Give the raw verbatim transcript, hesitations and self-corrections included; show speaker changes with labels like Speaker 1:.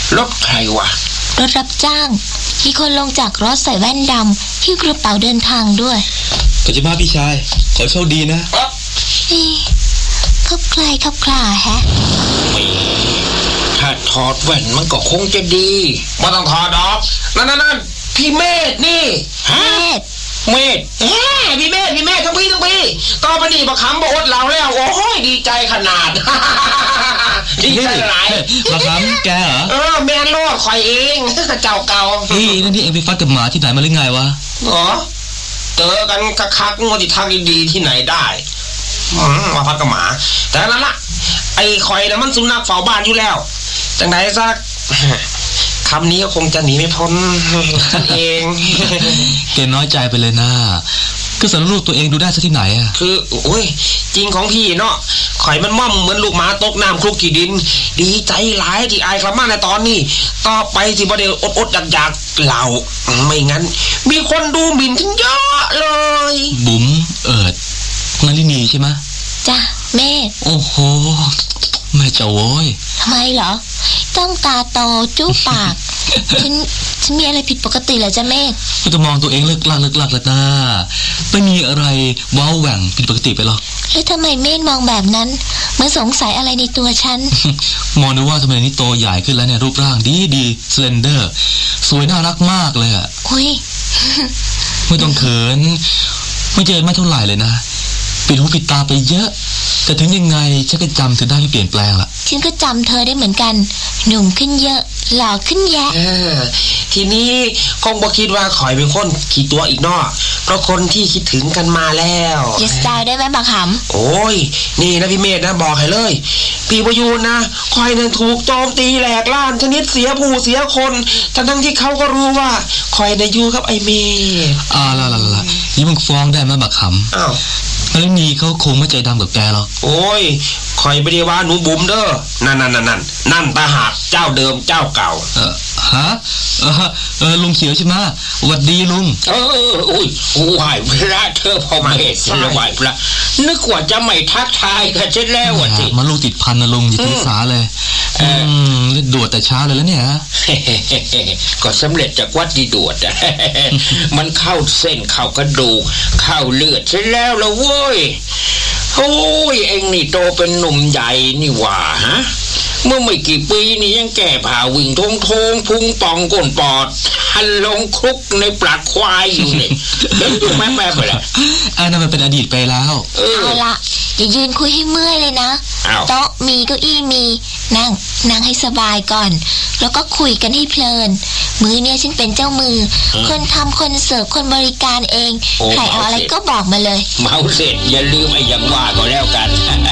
Speaker 1: รถใครวะ
Speaker 2: รถรับจ้างมีคนลงจากรถใส่แว่นดำหิ้วกระเป๋าเดินทางด้วย
Speaker 3: ขอจะมาพี่ชายขอโชคดีนะ
Speaker 2: นี่ขับคลายขับคลาแฮะ
Speaker 1: ถ้าถอดแว่นมันก็คงจะดีไม่ต้องถอดดอกนั่นนั่นนั่นพี่เมธนี่
Speaker 2: ฮะ
Speaker 1: เมธเฮ้พี่เมธพี่เมธทั้งพี่ทั้งพี่ต่อไปนี่ประคำบอกอดเราแล้วโอ้ยดีใจขนาดดีใจหลาย
Speaker 3: ประคำแกเหรอ
Speaker 1: เออแมนโลดข่อยเองเจ้าเก่า
Speaker 3: พี่นั่นที่เองไปฟัดกับหมาที่ไหนมาหรือไงวะ
Speaker 1: อ๋อเจอกันคักๆงอที่ทางดีๆที่ไหนได้มาพักกับหมาแต่นั้นล่ะไอ้ข่อยน่ะมันสุนัขเฝ้าบ้านอยู่แล้วจังไหนซักคำนี้ก็คงจะหนีไม่พ้นนั่นเอง
Speaker 3: เกน้อยใจไปเลยนะก็สารรูปตัวเองดูได้ซะที่ไหนอ่ะ
Speaker 1: คือโอ้ยจริงของพี่เนาะข่อยมันม่อมเหมือนลูกหมาตกน้ำคลุกกี่ดินดีใจหลายที่อายกลับมาในตอนนี้ต่อไปสิบ่ได้อดๆอยากๆเหล่าไม่งั้นมีคนดูหมิ่นฉันเยอะเลย
Speaker 3: บุ๋มเอิดนารินีใช่ไหม
Speaker 2: จ้ะแม่
Speaker 3: โอ้โหแม่จะโว้ย
Speaker 2: ทำไมเหรอต้องตาโตจู้ปากฉันฉันมีอะไรผิดปกติเหรอจ๊ะแม่
Speaker 3: ก็จะมองตัวเองเลิกลักเลิกลักแล้วนะไม่มีอะไรว้าวแหว่งผิดปกติไปหรอก
Speaker 2: แล้วทำไมแม่มองแบบนั้นเหมือนสงสัยอะไรในตัวฉัน
Speaker 3: มองดูว่าทำไมนี่โตใหญ่ขึ้นแล้วเนี่ยรูปร่างดีดีสเลนเดอร์สวยน่ารักมากเลยอ่ะ
Speaker 2: อุ้ย
Speaker 3: ไม่ต้องเขินไม่เจอไม่เท่าไหร่เลยนะปิดหูปิดตาไปเยอะแต่ถึงยังไงฉันก็จำเธอได้ไม่เปลี่ยนแปลงละ
Speaker 2: ฉันก็จำเธอได้เหมือนกันหนุ่มขึ้นเยอะหล่อขึ้นแยะ
Speaker 1: ทีนี้คงบอกคิดว่าข่อยเป็นคนขี้ตัวอีกนอกเพราะคนที่คิดถึงกันมาแล้ว
Speaker 2: อย่าสไตล์ได้ไหมบักห
Speaker 1: ำโอ้ยนี่นะพี่เมธนะบอกให้เลยพี่ประยูนนะข่อยนั้นถูกโจมตีแหลกล่านชนิดเสียผู้เสียคนทั้งทั้งที่เขาก็รู้ว่าข่อยได้อยู่กับไอ้เมธ
Speaker 3: อ่าละละละนี่มึงฟ้องได้ไหมบักหำ
Speaker 1: อ้าว
Speaker 3: แล้วนี่เขาคงไม่ใจดำกับแกหรอก
Speaker 1: โอ้ยคอยไปดีว่าหนูบุ๋มเด้อนั่นนั่นนั่นนั่นนั่นตาหากเจ้าเดิมเจ้าเก่า
Speaker 3: เออฮะเออเออลุงเขียวใช่ไหมสวัสดีลุง
Speaker 1: เอออุ้ยไหวพระเธอพอมาเหตุสไหวพระนึกว่าจะไม่ทักทายกันเช่นแล้ววะสิ
Speaker 3: มันลูกติดพันนะลุงอย่าถือสาเลยอืมดวดแต่เช้าเลยแล้วเนี่ย
Speaker 1: ก็สำเร็จจากวัดดีดวดมันเข้าเส้นเข้ากระดูกเข้าเลือดเช่นแล้วละเว้ยโอ้ยเอ็งนี่โตเป็นหนุ่มใหญ่นี่หว่าฮะเมื่อไม่กี่ปีนี่ยังแก่ผ่าวิ่งทงทงพุงป่องก้นปอดหันลงคลุกในปลักควายอยู่เนี่ยเดินอยู่แม่แม่ไปละ
Speaker 3: อันนั้นมันเป็นอดีตไปแล้ว
Speaker 2: เอาละอย่ายืนคุยให้เมื่อยเลยนะโต๊ะมีเก้าอี้มีนั่งนั่งให้สบายก่อนแล้วก็คุยกันให้เพลินมือเนี่ยฉันเป็นเจ้ามือคนทำคนเสิร์ฟคนบริการเองใครเอาอะไรก็บอกมาเลย
Speaker 1: เมาเสร็จอย่าลืมไอ้อย่างว่าก็แล้วกัน